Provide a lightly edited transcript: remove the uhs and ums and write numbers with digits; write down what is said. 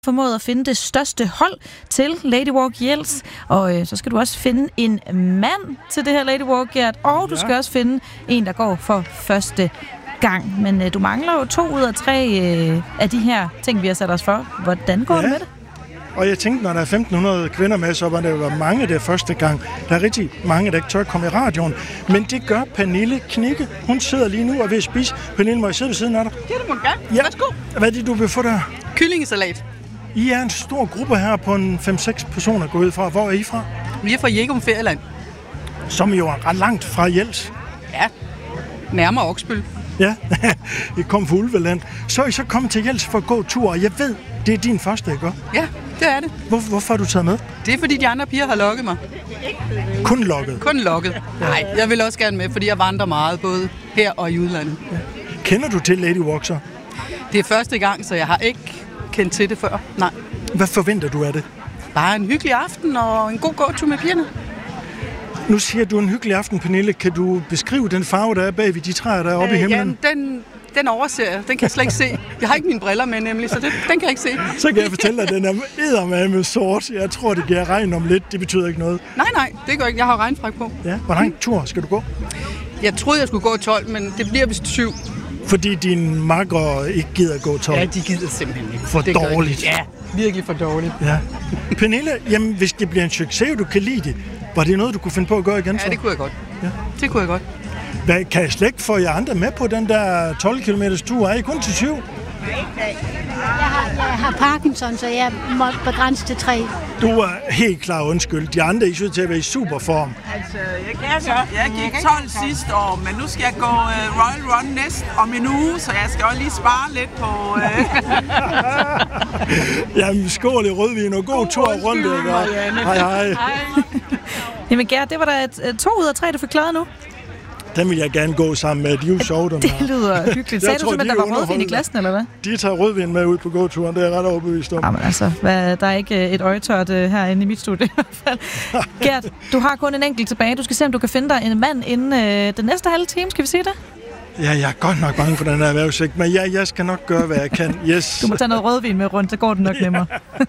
formået at finde det største hold til Lady Walk Jels, og så skal du også finde en mand til det her Lady Walk, Gert, og du skal også finde en, der går for første gang. Men du mangler jo 2 ud af 3 af de her ting, vi har sat os for. Hvordan går det med det? Og jeg tænkte, når der er 1.500 kvinder med, så var det jo mange det første gang. Der er rigtig mange, der ikke tør komme i radioen. Men det gør Pernille Knikke. Hun sidder lige nu og er ved at spise. Pernille, må jeg sidde ved siden af dig? Ja, det må du gerne. Ja. Værsgo. Hvad er det, du vil få der? Kyllingesalat. I er en stor gruppe her på en 5-6 personer gået ud fra. Hvor er I fra? Vi er fra Jægum Ferieland. Som jo er ret langt fra Jels. Ja, nærmere Oksbøl. Ja, I kom fra Ulveland. Så er I så kommet til Jels for at gå tur, og jeg ved, det er din første, ikke? Ja, det er det. Hvorfor har du taget med? Det er, fordi de andre piger har lokket mig. Kun lokket? Kun lokket. Nej, jeg vil også gerne med, fordi jeg vandrer meget, både her og i udlandet. Ja. Kender du til Lady Walk så? Det er første gang, så jeg har ikke kendt til det før. Nej. Hvad forventer du af det? Bare en hyggelig aften og en god gåtur med pigerne. Nu siger du en hyggelig aften, Pernille. Kan du beskrive den farve, der er bag ved de træer, der er oppe i himlen? Ja, den overser jeg. Den kan jeg slet ikke se. Jeg har ikke mine briller med, nemlig, så den kan jeg ikke se. Så kan jeg fortælle dig, at den er eddermame sort. Jeg tror, det giver regn om lidt. Det betyder ikke noget. Nej, det gør ikke. Jeg har regnfrak på. Ja, hvor lang tur skal du gå? Jeg troede, jeg skulle gå 12, men det bliver vist 7. Fordi dine makker ikke gider gå 12? Ja, de gider simpelthen ikke. For dårligt? Ja, virkelig for dårligt. Ja. Pernille, jamen, hvis det bliver en succes, og du kan lide det, var det noget, du kunne finde på at gøre igen? Ja, det kunne jeg godt. Ja. Det kunne jeg godt. Hvad, kan jeg slet ikke få jer andre med på den der 12 km tur? Er I kun til 7? Jeg har Parkinson, så jeg må begrænse til 3. Du er helt klar undskyld. De andre er til at være i superform. Altså, jeg gik 12 sidste år, men nu skal jeg gå Royal Run næste om en uge, så jeg skal også lige spare lidt på... Jamen, skål i rødvin og god tur rundt. Hej. Jamen Gert, det var da 2 ud af 3, du fik klaret nu. Den vil jeg gerne gå sammen med. De er jo sjove, dem her. Det lyder hyggeligt. Sagde du simpelthen, der var rødvin i glassen, eller hvad? De tager rødvin med ud på gåturen, det er jeg ret overbevist om. Jamen altså, der er ikke et øjetørt herinde i mit studie i hvert fald. Gert, du har kun en enkelt tilbage. Du skal se, om du kan finde dig en mand inden den næste halve time. Skal vi sige det? Ja, jeg er godt nok bange for den her erhvervsigt, men jeg skal nok gøre, hvad jeg kan. Yes. Du må tage noget rødvin med rundt, så går det nok nemmere.